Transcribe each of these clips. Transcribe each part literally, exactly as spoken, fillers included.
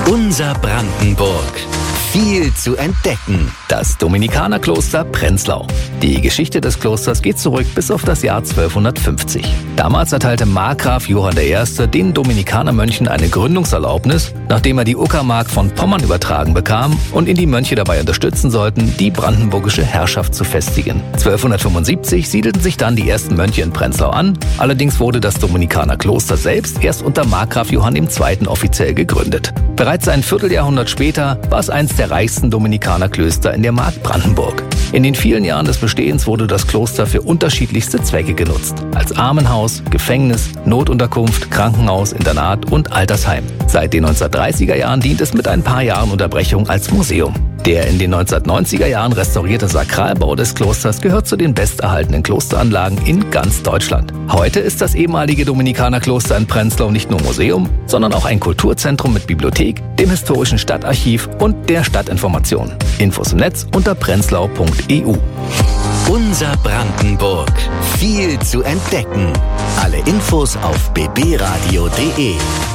Unser Brandenburg. Viel zu entdecken. Das Dominikanerkloster Prenzlau. Die Geschichte des Klosters geht zurück bis auf das Jahr zwölfhundertfünfzig. Damals erteilte Markgraf Johann der Erste den Dominikanermönchen eine Gründungserlaubnis, nachdem er die Uckermark von Pommern übertragen bekam und ihn die Mönche dabei unterstützen sollten, die brandenburgische Herrschaft zu festigen. zwölfhundertfünfundsiebzig siedelten sich dann die ersten Mönche in Prenzlau an. Allerdings wurde das Dominikanerkloster selbst erst unter Markgraf Johann der Zweite offiziell gegründet. Bereits ein Vierteljahrhundert später war es eins der reichsten Dominikanerklöster in der Mark Brandenburg. In den vielen Jahren des Bestehens wurde das Kloster für unterschiedlichste Zwecke genutzt. Als Armenhaus, Gefängnis, Notunterkunft, Krankenhaus, Internat und Altersheim. Seit den neunzehnhundertdreißiger Jahren dient es mit ein paar Jahren Unterbrechung als Museum. Der in den neunzehnhundertneunziger Jahren restaurierte Sakralbau des Klosters gehört zu den besterhaltenen Klosteranlagen in ganz Deutschland. Heute ist das ehemalige Dominikanerkloster in Prenzlau nicht nur Museum, sondern auch ein Kulturzentrum mit Bibliothek, dem historischen Stadtarchiv und der Stadtinformation. Infos im Netz unter prenzlau punkt e u. Unser Brandenburg. Viel zu entdecken. Alle Infos auf b b radio punkt d e.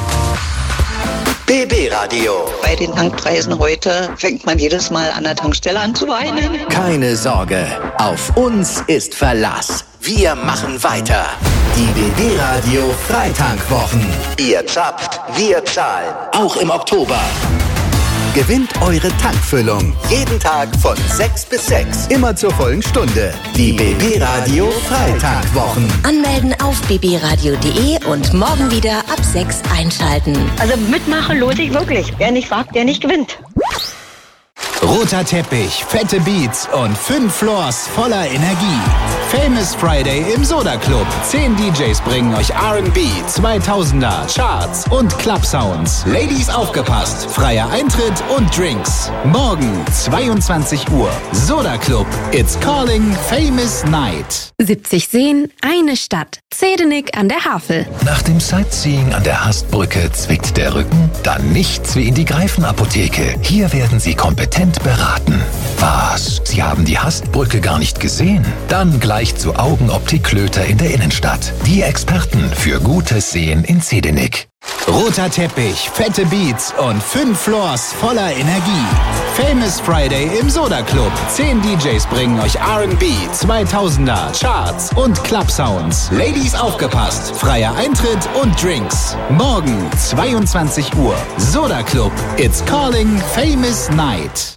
B B Radio. Bei den Tankpreisen heute fängt man jedes Mal an der Tankstelle an zu weinen. Keine Sorge, auf uns ist Verlass. Wir machen weiter. Die B B Radio Freitankwochen. Ihr zapft, wir zahlen. Auch im Oktober. Gewinnt eure Tankfüllung. Jeden Tag von sechs bis sechs. Immer zur vollen Stunde. Die B B Radio Freitankwochen. Anmelden auf b b radio punkt d e und morgen wieder ab sechs einschalten. Also mitmachen lohnt sich wirklich. Wer nicht wagt, der nicht gewinnt. Roter Teppich, fette Beats und fünf Floors voller Energie. Famous Friday im Soda Club. Zehn D Js bringen euch R and B, zweitausender, Charts und Club-Sounds. Ladies aufgepasst, freier Eintritt und Drinks. Morgen, zweiundzwanzig Uhr. Soda Club. It's calling Famous Night. siebzig Seen, eine Stadt. Zedenik an der Havel. Nach dem Sightseeing an der Hastbrücke zwickt der Rücken? Dann nichts wie in die Greifenapotheke. Hier werden Sie kompetent beraten. Was? Sie haben die Hastbrücke gar nicht gesehen? Dann gleich zu Augenoptik Klöter in der Innenstadt. Die Experten für gutes Sehen in Zedenik. Roter Teppich, fette Beats und fünf Floors voller Energie. Famous Friday im Soda Club. Zehn D Js bringen euch R and B, zweitausender, Charts und Club-Sounds. Ladies aufgepasst, freier Eintritt und Drinks. Morgen, zweiundzwanzig Uhr. Soda Club. It's calling Famous Night.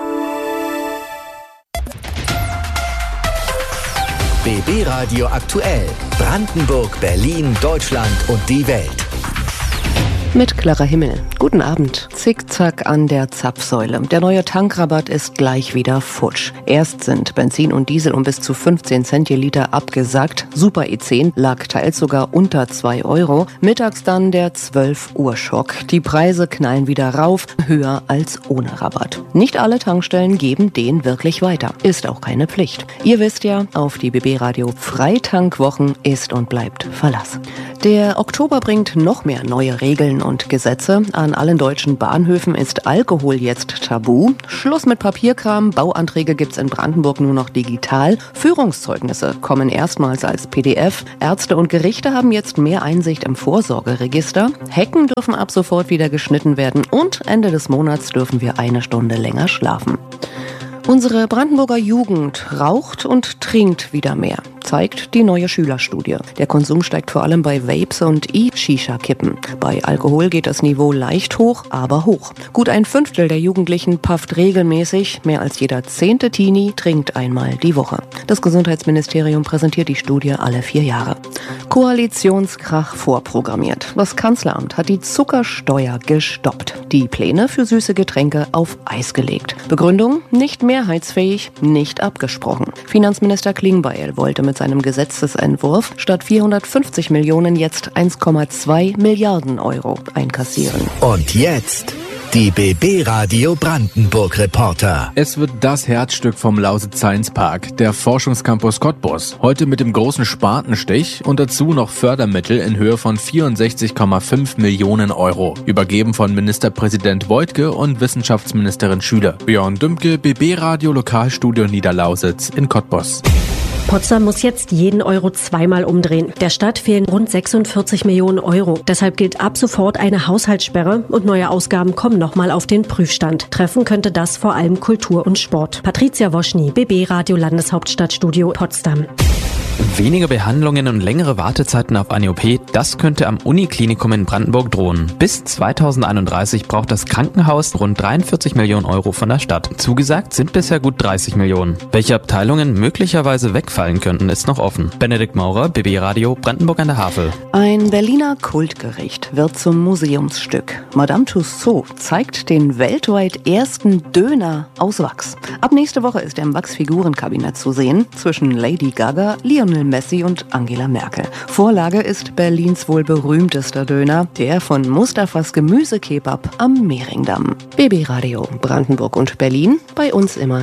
B B Radio aktuell. Brandenburg, Berlin, Deutschland und die Welt. Mit klarer Himmel. Guten Abend. Zickzack an der Zapfsäule. Der neue Tankrabatt ist gleich wieder futsch. Erst sind Benzin und Diesel um bis zu fünfzehn Cent je Liter abgesackt. Super E zehn lag teils sogar unter zwei Euro. Mittags dann der zwölf Uhr Schock. Die Preise knallen wieder rauf, höher als ohne Rabatt. Nicht alle Tankstellen geben den wirklich weiter. Ist auch keine Pflicht. Ihr wisst ja, auf die B B Radio Freitankwwochen ist und bleibt Verlass. Der Oktober bringt noch mehr neue Regeln und Gesetze. An allen deutschen Bahnhöfen ist Alkohol jetzt tabu. Schluss mit Papierkram. Bauanträge gibt's in Brandenburg nur noch digital. Führungszeugnisse kommen erstmals als P D F. Ärzte und Gerichte haben jetzt mehr Einsicht im Vorsorgeregister. Hecken dürfen ab sofort wieder geschnitten werden. Und Ende des Monats dürfen wir eine Stunde länger schlafen. Unsere Brandenburger Jugend raucht und trinkt wieder mehr, zeigt die neue Schülerstudie. Der Konsum steigt vor allem bei Vapes und E-Shisha-Kippen. Bei Alkohol geht das Niveau leicht hoch, aber hoch. Gut ein Fünftel der Jugendlichen pafft regelmäßig. Mehr als jeder zehnte Teenie trinkt einmal die Woche. Das Gesundheitsministerium präsentiert die Studie alle vier Jahre. Koalitionskrach vorprogrammiert. Das Kanzleramt hat die Zuckersteuer gestoppt. Die Pläne für süße Getränke auf Eis gelegt. Begründung: nicht mehrheitsfähig, nicht abgesprochen. Finanzminister Klingbeil wollte mit seinem Gesetzesentwurf statt vierhundertfünfzig Millionen jetzt eins Komma zwei Milliarden Euro einkassieren. Und jetzt die B B Radio Brandenburg Reporter. Es wird das Herzstück vom Lausitz Science Park, der Forschungscampus Cottbus. Heute mit dem großen Spatenstich und dazu noch Fördermittel in Höhe von vierundsechzig Komma fünf Millionen Euro. Übergeben von Ministerpräsident Woidke und Wissenschaftsministerin Schüler. Björn Dümke, B B Radio Lokalstudio Niederlausitz in Cottbus. Potsdam muss jetzt jeden Euro zweimal umdrehen. Der Stadt fehlen rund sechsundvierzig Millionen Euro. Deshalb gilt ab sofort eine Haushaltssperre und neue Ausgaben kommen nochmal auf den Prüfstand. Treffen könnte das vor allem Kultur und Sport. Patricia Woschny, B B Radio Landeshauptstadtstudio Potsdam. Weniger Behandlungen und längere Wartezeiten auf eine O P, das könnte am Uniklinikum in Brandenburg drohen. Bis zweitausendeinunddreißig braucht das Krankenhaus rund dreiundvierzig Millionen Euro von der Stadt. Zugesagt sind bisher gut dreißig Millionen. Welche Abteilungen möglicherweise wegfallen könnten, ist noch offen. Benedikt Maurer, B B Radio, Brandenburg an der Havel. Ein Berliner Kultgericht wird zum Museumsstück. Madame Tussauds zeigt den weltweit ersten Döner aus Wachs. Ab nächste Woche ist er im Wachsfigurenkabinett zu sehen, zwischen Lady Gaga, Lionel Messi und Angela Merkel. Vorlage ist Berlins wohl berühmtester Döner, der von Mustafas Gemüsekebab am Mehringdamm. B B Radio Brandenburg und Berlin, bei uns immer